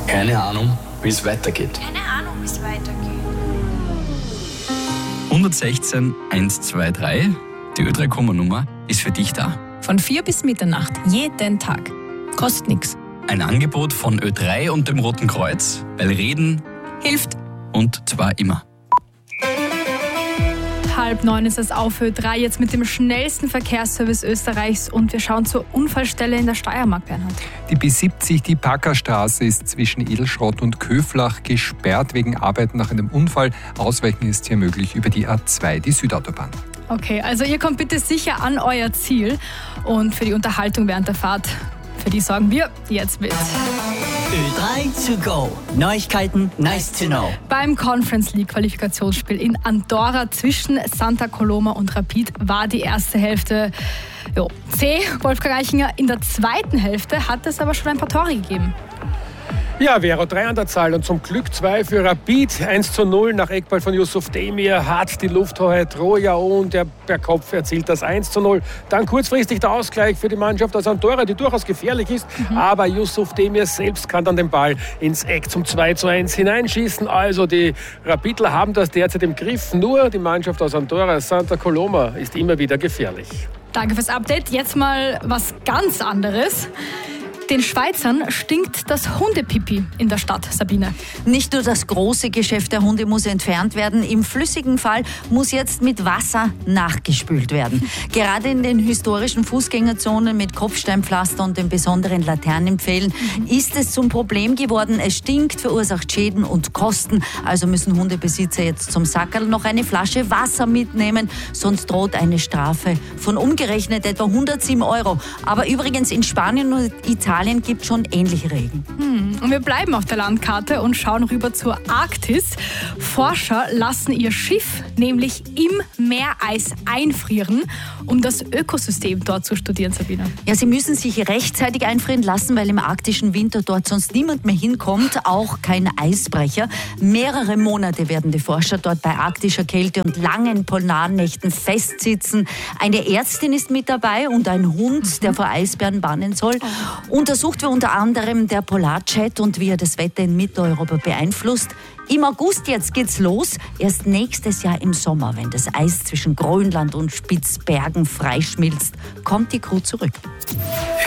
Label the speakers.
Speaker 1: Keine Ahnung, wie es weitergeht.
Speaker 2: 116 123, die Ö3-Nummer ist für dich da.
Speaker 3: Von 4 bis Mitternacht, jeden Tag. Kostet nichts.
Speaker 2: Ein Angebot von Ö3 und dem Roten Kreuz, weil Reden
Speaker 3: Hilft.
Speaker 2: und zwar immer.
Speaker 4: 8:30 ist es auf Ö3, jetzt mit dem schnellsten Verkehrsservice Österreichs, und wir schauen zur Unfallstelle in der Steiermark, Bernhard.
Speaker 5: Die B70, die Packerstraße, ist zwischen Edelschrott und Köflach gesperrt wegen Arbeiten nach einem Unfall. Ausweichen ist hier möglich über die A2, die Südautobahn.
Speaker 4: Okay, also ihr kommt bitte sicher an euer Ziel, und für die Unterhaltung während der Fahrt, für die sorgen wir jetzt mit.
Speaker 6: Ö3 to go. Neuigkeiten, nice to know.
Speaker 4: Beim Conference League Qualifikationsspiel in Andorra zwischen Santa Coloma und Rapid war die erste Hälfte zäh, Wolfgang Eichinger. In der zweiten Hälfte hat es aber schon ein paar Tore gegeben.
Speaker 7: Ja, Vero, 3 an der Zahl und zum Glück 2 für Rapid. 1:0 nach Eckball von Yusuf Demir hat die Lufthoheit Roja, und der per Kopf erzielt das 1:0. Dann kurzfristig der Ausgleich für die Mannschaft aus Andorra, die durchaus gefährlich ist. Aber Yusuf Demir selbst kann dann den Ball ins Eck zum 2:1 hineinschießen. Also die Rapidler haben das derzeit im Griff. Nur die Mannschaft aus Andorra, Santa Coloma, ist immer wieder gefährlich.
Speaker 4: Danke fürs Update. Jetzt mal was ganz anderes. Den Schweizern stinkt das Hundepipi in der Stadt, Sabine.
Speaker 8: Nicht nur das große Geschäft der Hunde muss entfernt werden, im flüssigen Fall muss jetzt mit Wasser nachgespült werden. Gerade in den historischen Fußgängerzonen mit Kopfsteinpflaster und den besonderen Laternenpfählen ist es zum Problem geworden. Es stinkt, verursacht Schäden und Kosten. Also müssen Hundebesitzer jetzt zum Sackerl noch eine Flasche Wasser mitnehmen, sonst droht eine Strafe von umgerechnet etwa 107 €. Aber übrigens in Spanien und Italien gibt schon ähnliche Regeln.
Speaker 4: Und wir bleiben auf der Landkarte und schauen rüber zur Arktis. Forscher lassen ihr Schiff nämlich im Meereis einfrieren, um das Ökosystem dort zu studieren, Sabine.
Speaker 8: Ja, sie müssen sich rechtzeitig einfrieren lassen, weil im arktischen Winter dort sonst niemand mehr hinkommt, auch kein Eisbrecher. Mehrere Monate werden die Forscher dort bei arktischer Kälte und langen Polarnächten festsitzen. Eine Ärztin ist mit dabei und ein Hund, der vor Eisbären warnen soll. Untersucht wird unter anderem der Polarjet und wie er das Wetter in Mitteleuropa beeinflusst. Im August jetzt geht's los. Erst nächstes Jahr im Sommer, wenn das Eis zwischen Grönland und Spitzbergen freischmilzt, kommt die Crew zurück.